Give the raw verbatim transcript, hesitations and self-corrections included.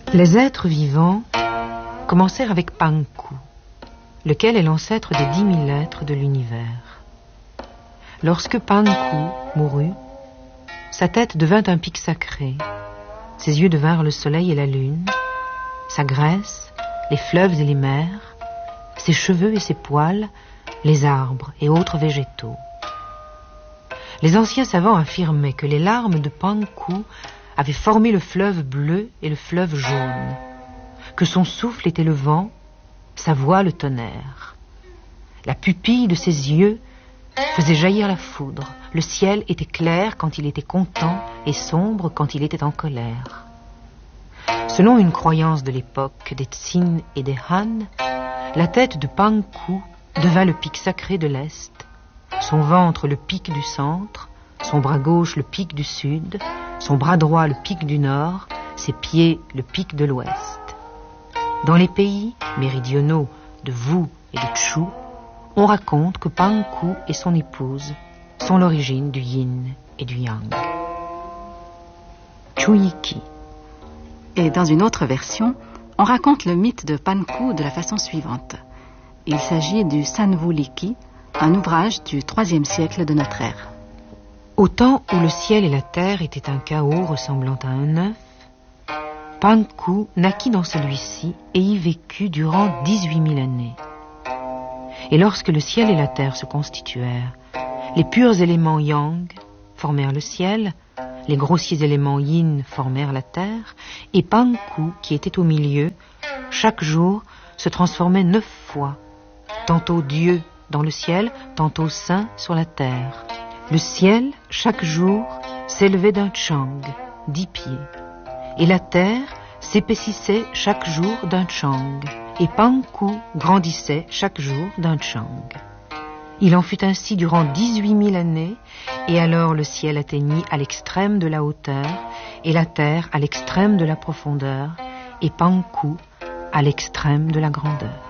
Les êtres vivants commencèrent avec Panku, lequel est l'ancêtre des dix mille êtres de l'univers. Lorsque Panku mourut, sa tête devint un pic sacré, ses yeux devinrent le soleil et la lune, sa graisse, les fleuves et les mers, ses cheveux et ses poils, les arbres et autres végétaux. Les anciens savants affirmaient que les larmes de Panku avaient formé le fleuve bleu et le fleuve jaune, que son souffle était le vent, sa voix le tonnerre. La pupille de ses yeux faisait jaillir la foudre, le ciel était clair quand il était content et sombre quand il était en colère. Selon une croyance de l'époque des Tsin et des Han, la tête de Panku devint le pic sacré de l'Est, son ventre le pic du centre, son bras gauche le pic du sud, son bras droit le pic du nord, ses pieds le pic de l'ouest. Dans les pays méridionaux de Wu et de Chu, on raconte que Panku et son épouse sont l'origine du yin et du yang. Chuyiki. Et dans une autre version, on raconte le mythe de Panku de la façon suivante. Il s'agit du Sanvuliki, un ouvrage du troisième siècle de notre ère. Au temps où le ciel et la terre étaient un chaos ressemblant à un œuf, Panku naquit dans celui-ci et y vécut durant dix-huit mille années. Et lorsque le ciel et la terre se constituèrent, les purs éléments yang formèrent le ciel, les grossiers éléments yin formèrent la terre, et Panku, qui était au milieu, chaque jour se transformait neuf fois, tantôt Dieu dans le ciel, tantôt saint sur la terre. Le ciel, chaque jour, s'élevait d'un chang, dix pieds, et la terre s'épaississait chaque jour d'un chang, et Panku grandissait chaque jour d'un chang. Il en fut ainsi durant dix-huit mille années, et alors le ciel atteignit à l'extrême de la hauteur, et la terre à l'extrême de la profondeur, et Panku à l'extrême de la grandeur.